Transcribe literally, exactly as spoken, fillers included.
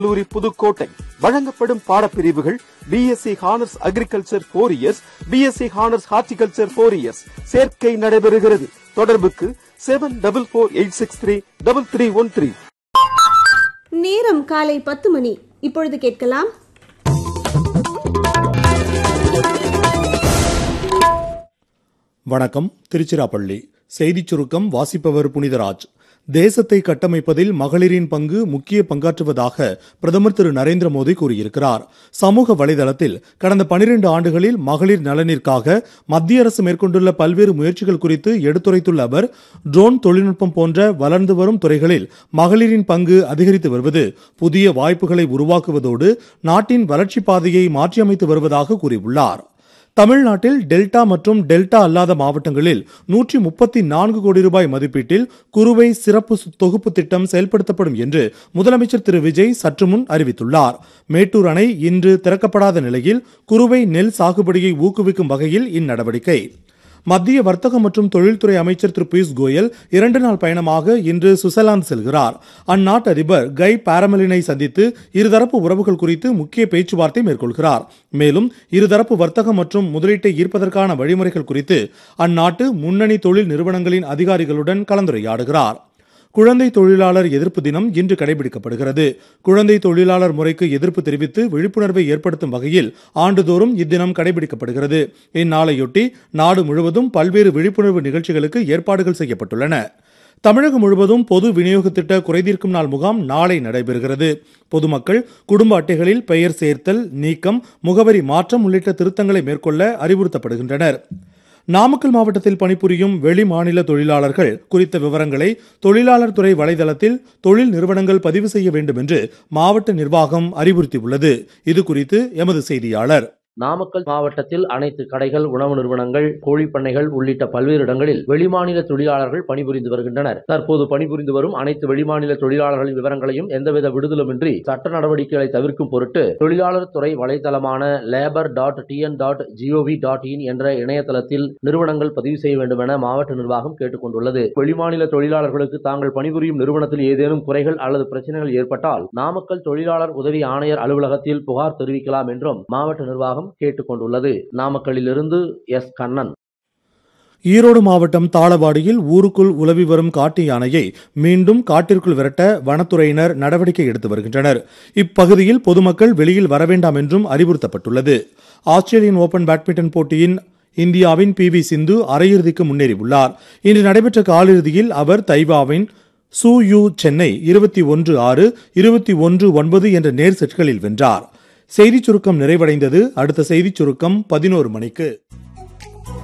கல்லூரி புதுக்கோட்டை வழங்கப்படும் பாடப்பிரிவுகள் BSc honours agriculture four years, BSc honours horticulture four years. சேர்க்கை நடைபெறுகிறது. தொடர்புக்கு seven double four eight six three double three one three. நேரம் காலை பத்து மணி. இப்பொழுது கேட்கலாம் வணக்கம். திருச்சிராப்பள்ளி செய்திச் சுருக்கம். வாசிப்பவர் புனிதராஜ். தேசத்தை கட்டமைப்பதில் மகளிரின் பங்கு முக்கிய பங்காற்றுவதாக பிரதமர் திரு நரேந்திர மோடி கூறியிருக்கிறார். சமூக வலைதளத்தில் கடந்த பனிரெண்டு ஆண்டுகளில் மகளிர் நலனிற்காக மத்திய அரசு மேற்கொண்டுள்ள பல்வேறு முயற்சிகள் குறித்து எடுத்துரைத்துள்ள அவர், ட்ரோன் தொழில்நுட்பம் போன்ற வளர்ந்து வரும் துறைகளில் மகளிரின் பங்கு அதிகரித்து வருவது புதிய வாய்ப்புகளை உருவாக்குவதோடு நாட்டின் வளர்ச்சிப் பாதையை மாற்றியமைத்து வருவதாக கூறியுள்ளார். தமிழ்நாட்டில் டெல்டா மற்றும் டெல்டா அல்லாத மாவட்டங்களில் நூற்றி முப்பத்தி நான்கு கோடி ரூபாய் மதிப்பீட்டில் குறுவை சிறப்பு தொகுப்பு திட்டம் செயல்படுத்தப்படும் என்று முதலமைச்சர் திரு விஜய் சற்று முன் அறிவித்துள்ளார். மேட்டூர் அணை இன்று திறக்கப்படாத நிலையில் குறுவை நெல் சாகுபடியை ஊக்குவிக்கும் வகையில் இந்நடவடிக்கை. மத்திய வர்த்தக மற்றும் தொழில்துறை அமைச்சர் திரு பியூஷ் கோயல் இரண்டு நாள் பயணமாக இன்று சுவிட்சர்லாந்து செல்கிறார். அந்நாட்டு அதிபர் கை பாரமெலினை சந்தித்து இருதரப்பு உறவுகள் குறித்து முக்கிய பேச்சுவார்த்தை மேற்கொள்கிறார். மேலும் இருதரப்பு வர்த்தகம் மற்றும் முதலீட்டை ஈர்ப்பதற்கான வழிமுறைகள் குறித்து அந்நாட்டு முன்னணி தொழில் நிறுவனங்களின் அதிகாரிகளுடன் கலந்துரையாடுகிறார். குழந்தை தொழிலாளர் எதிர்ப்பு தினம் இன்று கடைபிடிக்கப்படுகிறது. குழந்தை தொழிலாளர் முறைக்கு எதிர்ப்பு தெரிவித்து விழிப்புணர்வை ஏற்படுத்தும் வகையில் ஆண்டுதோறும் இத்தினம் கடைபிடிக்கப்படுகிறது. இந்நாளையொட்டி நாடு முழுவதும் பல்வேறு விழிப்புணர்வு நிகழ்ச்சிகளுக்கு ஏற்பாடுகள் செய்யப்பட்டுள்ளன. தமிழகம் முழுவதும் பொது விநியோக திட்ட குறைதீர்க்கும் நாள் முகாம் நாளை நடைபெறுகிறது. பொதுமக்கள் குடும்ப அட்டைகளில் பெயர் சேர்த்தல், நீக்கம், முகவரி மாற்றம் உள்ளிட்ட திருத்தங்களை மேற்கொள்ள அறிவுறுத்தப்படுகின்றனர். நாமக்கல் மாவட்டத்தில் பணிபுரியும் வெளி மாநில தொழிலாளர்கள் குறித்த விவரங்களை தொழிலாளர் துறை வலைதளத்தில் தொழில் நிறுவனங்கள் பதிவு செய்ய வேண்டும் என்று மாவட்ட நிர்வாகம் அறிவுறுத்தியுள்ளது. இது குறித்து எமது செய்தியாளர். நாமக்கல் மாவட்டத்தில் அனைத்து கடைகள், உணவு நிறுவனங்கள், கோழிப்பண்ணைகள் உள்ளிட்ட பல்வேறு இடங்களில் வெளிமாநில தொழிலாளர்கள் பணிபுரிந்து வருகின்றனர். தற்போது பணிபுரிந்து வரும் அனைத்து வெளிமாநில தொழிலாளர்களின் விவரங்களையும் எந்தவித விடுதலுமின்றி சட்ட நடவடிக்கைகளை தவிர்க்கும் பொருட்டு தொழிலாளர் துறை வலைதளமான labour dot TN dot gov dot in என்ற இணையதளத்தில் நிறுவனங்கள் பதிவு செய்ய வேண்டும் என மாவட்ட நிர்வாகம் கேட்டுக் கொண்டுள்ளது. வெளிமாநில தொழிலாளர்களுக்கு தாங்கள் பணிபுரியும் நிறுவனத்தில் ஏதேனும் குறைகள் அல்லது பிரச்சனைகள் ஏற்பட்டால் நாமக்கல் தொழிலாளர் உதவி ஆணையர் அலுவலகத்தில் புகார் தெரிவிக்கலாம் என்றும் மாவட்ட நிர்வாகம் கேட்டுக் கொண்டுள்ளது. நாமக்கல்லிலிருந்து எஸ் கண்ணன். ஈரோடு மாவட்டம் தாளவாடியில் ஊருக்குள் உலவி வரும் காட்டு யானையை மீண்டும் காட்டிற்குள் விரட்ட வனத்துறையினர் நடவடிக்கை எடுத்து வருகின்றனர். இப்பகுதியில் பொதுமக்கள் வெளியில் வரவேண்டாம் என்றும் அறிவுறுத்தப்பட்டுள்ளது. ஆஸ்திரேலியன் ஓபன் பேட்மிண்டன் போட்டியின் இந்தியாவின் பி வி சிந்து அரையிறுதிக்கு முன்னேறியுள்ளார். இன்று நடைபெற்ற காலிறுதியில் அவர் தைவாவின் சூ யூ சென்னை இருபத்தி ஒன்று ஆறு இருபத்தி ஒன்று ஒன்பது என்ற நேர் செட்களில் வென்றார். செய்திச் சுருக்கம் நிறைவடைந்தது. அடுத்த செய்திச் சுருக்கம் பதினோரு மணிக்கு.